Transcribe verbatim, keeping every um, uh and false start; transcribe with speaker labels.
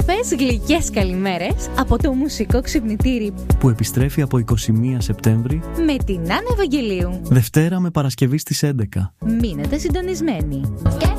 Speaker 1: όμορφες γλυκές καλημέρες από το μουσικό ξυπνητήρι
Speaker 2: που επιστρέφει από εικοστή πρώτη Σεπτέμβρη
Speaker 1: με την Άννα Ευαγγελίου.
Speaker 2: Δευτέρα με Παρασκευή στις έντεκα.
Speaker 1: Μείνετε συντονισμένοι.